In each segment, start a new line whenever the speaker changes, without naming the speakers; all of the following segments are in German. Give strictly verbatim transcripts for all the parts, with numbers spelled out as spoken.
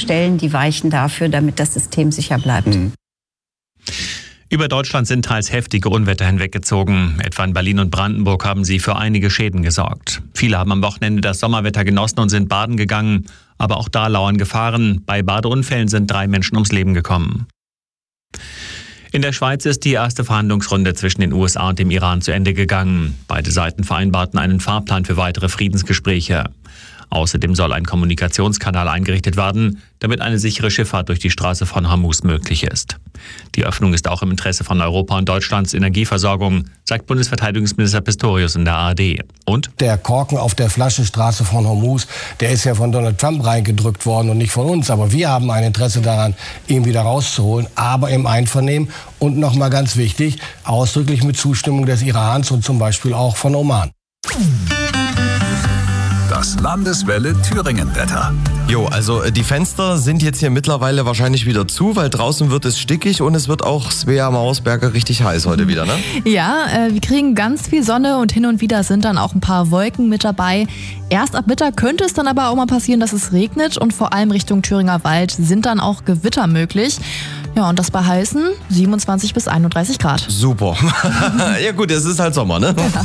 stellen die Weichen dafür, damit das System sicher bleibt. Mhm.
Über Deutschland sind teils heftige Unwetter hinweggezogen. Etwa in Berlin und Brandenburg haben sie für einige Schäden gesorgt. Viele haben am Wochenende das Sommerwetter genossen und sind baden gegangen. Aber auch da lauern Gefahren. Bei Badeunfällen sind drei Menschen ums Leben gekommen. In der Schweiz ist die erste Verhandlungsrunde zwischen den U S A und dem Iran zu Ende gegangen. Beide Seiten vereinbarten einen Fahrplan für weitere Friedensgespräche. Außerdem soll ein Kommunikationskanal eingerichtet werden, damit eine sichere Schifffahrt durch die Straße von Hormuz möglich ist. Die Öffnung ist auch im Interesse von Europa und Deutschlands Energieversorgung, sagt Bundesverteidigungsminister Pistorius in der A R D. Und?
Der Korken auf der Flaschenstraße von Hormuz, der ist ja von Donald Trump reingedrückt worden und nicht von uns. Aber wir haben ein Interesse daran, ihn wieder rauszuholen, aber im Einvernehmen und nochmal ganz wichtig, ausdrücklich mit Zustimmung des Irans und zum Beispiel auch von Oman.
Das Landeswelle Thüringen-Wetter.
Jo, also die Fenster sind jetzt hier mittlerweile wahrscheinlich wieder zu, weil draußen wird es stickig und es wird auch Svea Mausberger richtig heiß heute wieder, ne?
Ja, äh, wir kriegen ganz viel Sonne und hin und wieder sind dann auch ein paar Wolken mit dabei. Erst ab Mittag könnte es dann aber auch mal passieren, dass es regnet und vor allem Richtung Thüringer Wald sind dann auch Gewitter möglich. Ja, und das bei heißen siebenundzwanzig bis einunddreißig Grad.
Super. Ja gut, es ist halt Sommer, ne?
Ja.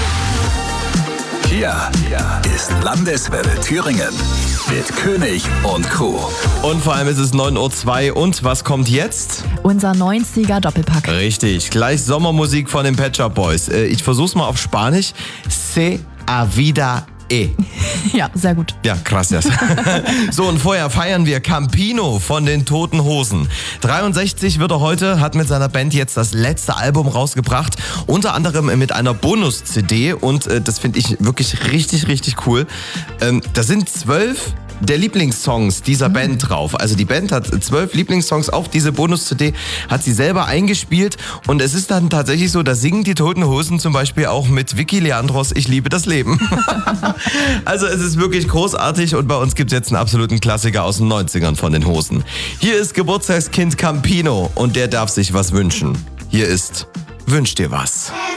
Hier, hier ist Landeswelle Thüringen mit König und Kuh.
Und vor allem ist es neun Uhr zwei und was kommt jetzt?
Unser neunziger Doppelpack.
Richtig, gleich Sommermusik von den Pet Shop Boys. Ich versuch's mal auf Spanisch. Se a vida e.
Ja, sehr gut.
Ja, krass. Yes. So, und vorher feiern wir Campino von den Toten Hosen. dreiundsechzig wird er heute, hat mit seiner Band jetzt das letzte Album rausgebracht. Unter anderem mit einer Bonus-C D und äh, das finde ich wirklich richtig, richtig cool. Ähm, da sind zwölf der Lieblingssongs dieser mhm. Band drauf. Also die Band hat zwölf Lieblingssongs auf diese Bonus-C D, hat sie selber eingespielt und es ist dann tatsächlich so, da singen die Toten Hosen zum Beispiel auch mit Vicky Leandros Ich liebe das Leben. Also es ist wirklich großartig und bei uns gibt es jetzt einen absoluten Klassiker aus den neunzigern von den Hosen. Hier ist Geburtstagskind Campino und der darf sich was wünschen. Hier ist Wünsch dir was.